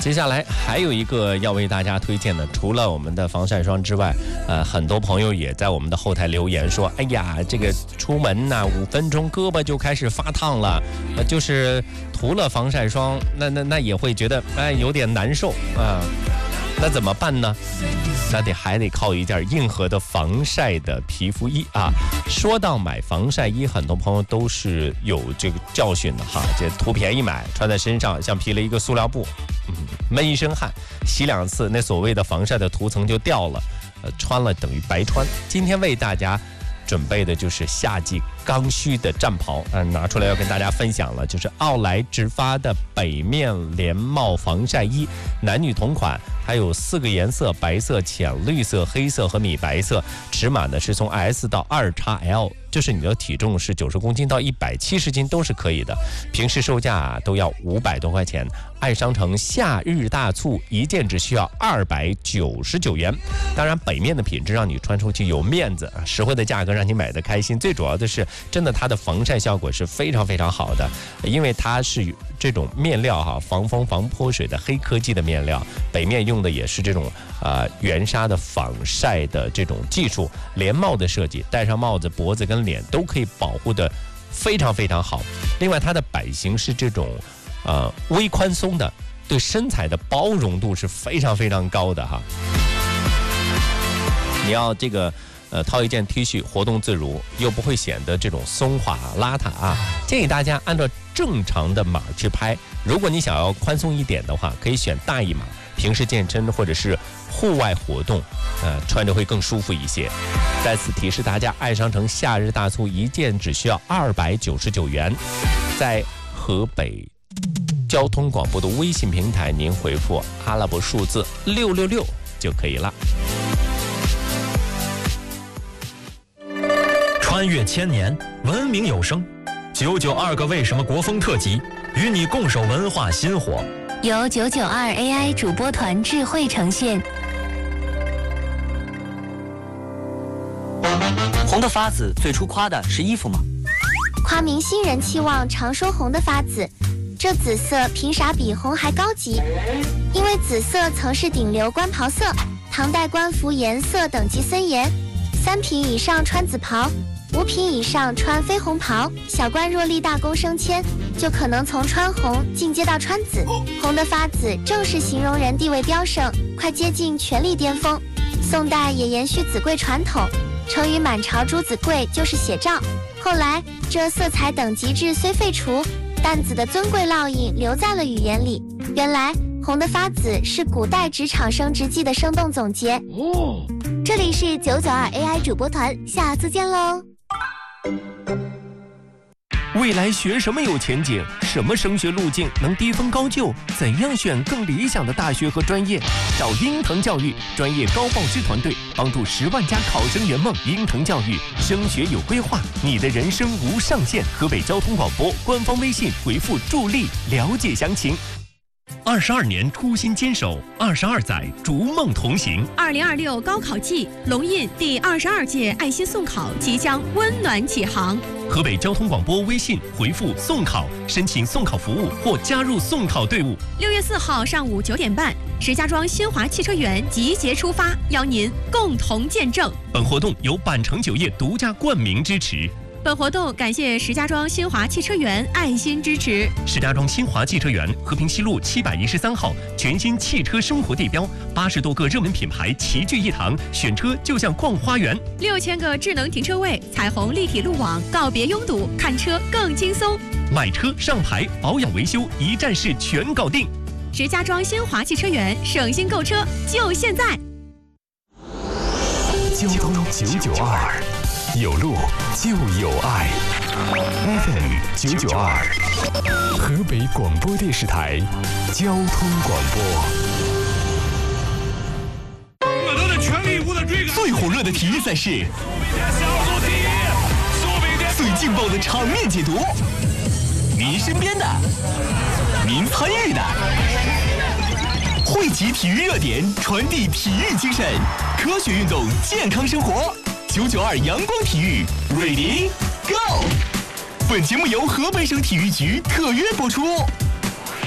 接下来还有一个要为大家推荐的，除了我们的防晒霜之外，很多朋友也在我们的后台留言说，哎呀，这个出门呐，5分钟胳膊就开始发烫了，就是涂了防晒霜，那也会觉得有点难受啊。那怎么办呢？那还得靠一件硬核的防晒的皮肤衣啊。说到买防晒衣，很多朋友都是有这个教训的哈，这图便宜买，穿在身上像披了一个塑料布，闷一身汗，洗2次，那所谓的防晒的涂层就掉了，穿了等于白穿。今天为大家准备的就是夏季刚需的战袍，拿出来要跟大家分享了，就是奥莱直发的北面连帽防晒衣，男女同款，还有4个颜色，白色、浅绿色、黑色和米白色，尺码呢是从 S 到 2XL， 就是你的体重是90公斤到170斤都是可以的，平时售价都要500多块钱，爱商城夏日大促一件只需要299元。当然北面的品质让你穿出去有面子，实惠的价格让你买得开心，最主要的是真的它的防晒效果是非常非常好的，因为它是这种面料哈，防风防泼水的黑科技的面料，北面用的也是这种原纱的防晒的这种技术，连帽的设计，戴上帽子脖子跟脸都可以保护的非常非常好。另外它的版型是这种微宽松的，对身材的包容度是非常非常高的哈。你要这个套一件 T 恤活动自如，又不会显得这种松垮邋遢啊。建议大家按照正常的码去拍，如果你想要宽松一点的话，可以选大一码，平时健身或者是户外活动穿着会更舒服一些。再次提示大家，爱商城夏日大促一件只需要299元，在河北交通广播的微信平台您回复阿拉伯数字666就可以了。 穿越千年，文明有声，992个为什么国风特辑，与你共守文化新火， 由992 AI 主播团智慧呈现。 红的发子最初夸的是衣服吗？ 夸明星人气旺，常说红的发子，这紫色凭啥比红还高级？因为紫色曾是顶流官袍色，唐代官服颜色等级森严，3品以上穿紫袍，5品以上穿绯红袍，小官若立大功升迁，就可能从穿红进阶到穿紫。红的发紫正是形容人地位飙升，快接近权力巅峰。宋代也延续紫贵传统，成语满朝朱紫贵就是写照。后来这色彩等级制虽废除，但紫的尊贵烙印留在了语言里。原来红的发紫是古代职场升职记的生动总结。这里是992 AI 主播团，下次见喽。 未来学什么有前景？什么升学路径能低分高就？怎样选更理想的大学和专业？找鹰腾教育专业高报师团队，帮助10万家考生圆梦。鹰腾教育升学有规划，你的人生无上限。河北交通广播官方微信回复助力了解详情。22年初心坚守，22载逐梦同行。 2026高考季，龙印第22届爱心送考即将温暖启航。 河北交通广播微信回复送考，申请送考服务或加入送考队伍。 6月4号上午9点半，石家庄新华汽车园集结出发，邀您共同见证。 本活动由百城酒业独家冠名支持。 本活动感谢石家庄新华汽车园爱心支持。 石家庄新华汽车园和平西路713号，全新汽车生活地标，80多个热门品牌齐聚一堂，选车就像逛花园。 6000个智能停车位，彩虹立体路网，告别拥堵，看车更轻松。 买车上牌，保养维修一站式全搞定。 石家庄新华汽车园，省心购车就现在。 交通992。有路就有爱 ，FM 992，河北广播电视台交通广播。 我都在全力以赴的追赶。 最火热的体育赛事，最劲爆的场面解读，您身边的，您参与的，汇集体育热点，传递体育精神，科学运动，健康生活。992阳光体育 ，Ready Go！ 本节目由河北省体育局特约播出。